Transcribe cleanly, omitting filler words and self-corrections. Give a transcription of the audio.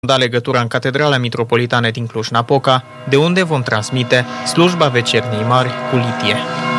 da legătura în Catedrala Mitropolitană din Cluj-Napoca, de unde vom transmite slujba Vecerniei Mari cu litie.